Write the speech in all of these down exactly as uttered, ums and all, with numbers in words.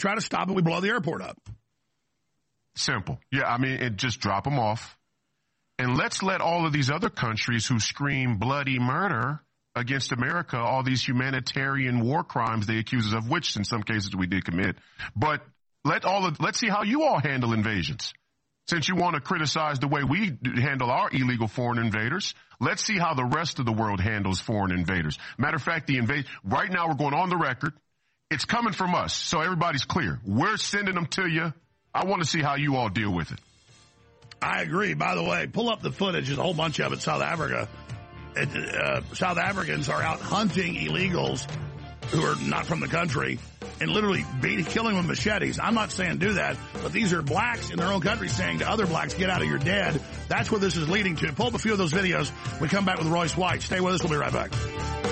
try to stop it, we blow the airport up. Simple. Yeah, I mean, it just drop them off. And let's let all of these other countries who scream bloody murder against America, all these humanitarian war crimes they accuse us of, which in some cases we did commit. But let all of, let's see how you all handle invasions. Since you want to criticize the way we handle our illegal foreign invaders, let's see how the rest of the world handles foreign invaders. Matter of fact, the invade right now we're going on the record. It's coming from us, so everybody's clear. We're sending them to you. I want to see how you all deal with it. I agree. By the way, pull up the footage. There's a whole bunch of it. South Africa. It, uh, South Africans are out hunting illegals who are not from the country and literally beating, killing them with machetes. I'm not saying do that, but these are blacks in their own country saying to other blacks, get out of your dead. That's where this is leading to. Pull up a few of those videos. We come back with Royce White. Stay with us. We'll be right back.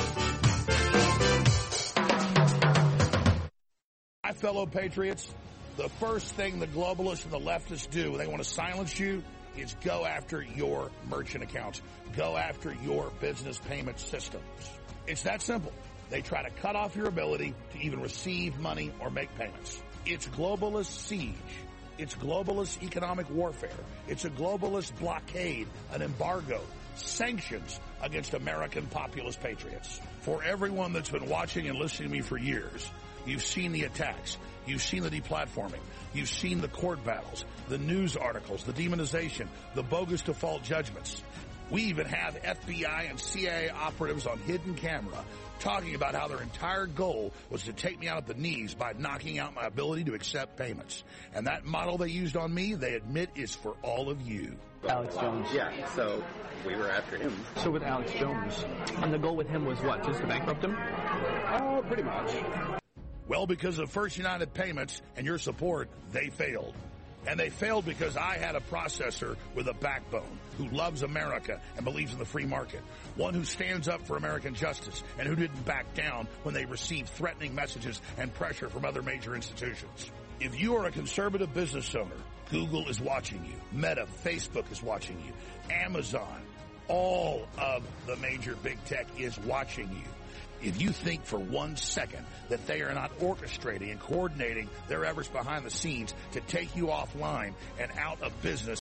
My fellow patriots, the first thing the globalists and the leftists do when they want to silence you is go after your merchant accounts. Go after your business payment systems. It's that simple. They try to cut off your ability to even receive money or make payments. It's globalist siege. It's globalist economic warfare. It's a globalist blockade, an embargo, sanctions against American populist patriots. For everyone that's been watching and listening to me for years, you've seen the attacks. You've seen the deplatforming. You've seen the court battles, the news articles, the demonization, the bogus default judgments. We even have F B I and C I A operatives on hidden camera talking about how their entire goal was to take me out at the knees by knocking out my ability to accept payments. And that model they used on me, they admit, is for all of you. Alex Jones. Yeah, so we were after him. So with Alex Jones, and the goal with him was what, just to bankrupt him? Oh, pretty much. Well, because of First United Payments and your support, they failed. And they failed because I had a processor with a backbone who loves America and believes in the free market. One who stands up for American justice and who didn't back down when they received threatening messages and pressure from other major institutions. If you are a conservative business owner, Google is watching you. Meta, Facebook is watching you. Amazon, all of the major big tech is watching you. If you think for one second that they are not orchestrating and coordinating their efforts behind the scenes to take you offline and out of business